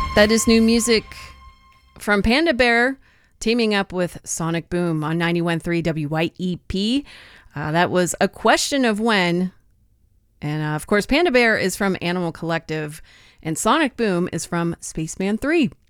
That is new music from Panda Bear teaming up with Sonic Boom on 91.3 WYEP. That was A Question of When. And of course, Panda Bear is from Animal Collective and Sonic Boom is from Spaceman 3.